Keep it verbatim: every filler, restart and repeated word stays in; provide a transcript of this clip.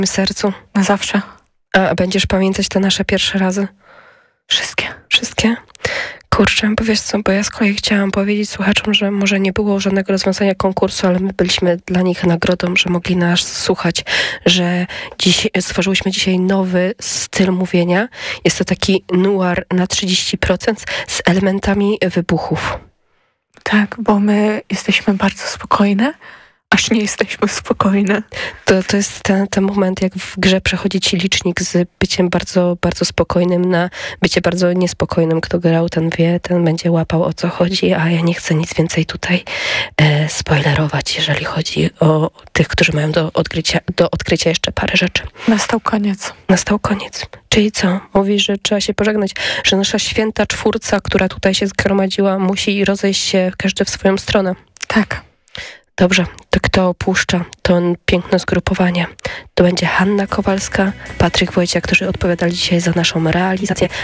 sercu. Na zawsze. A będziesz pamiętać te nasze pierwsze razy? Wszystkie. Wszystkie? Kurczę, bo wiesz co, bo ja z kolei chciałam powiedzieć słuchaczom, że może nie było żadnego rozwiązania konkursu, ale my byliśmy dla nich nagrodą, że mogli nas słuchać, że dziś, stworzyłyśmy dzisiaj nowy styl mówienia. Jest to taki noir na trzydzieści procent z elementami wybuchów. Tak, bo my jesteśmy bardzo spokojne, aż nie jesteśmy spokojne. To, to jest ten, ten moment, jak w grze przechodzi ci licznik z byciem bardzo, bardzo spokojnym na bycie bardzo niespokojnym. Kto grał, ten wie, ten będzie łapał, o co chodzi, a ja nie chcę nic więcej tutaj e, spoilerować, jeżeli chodzi o tych, którzy mają do odkrycia, do odkrycia jeszcze parę rzeczy. Nastał koniec. Nastał koniec. Czyli co? Mówisz, że trzeba się pożegnać, że nasza święta czwórca, która tutaj się zgromadziła, musi rozejść się każdy w swoją stronę. Tak. Dobrze, to kto opuszcza to piękne zgrupowanie? To będzie Hanna Kowalska, Patryk Wojciak, którzy odpowiadali dzisiaj za naszą realizację.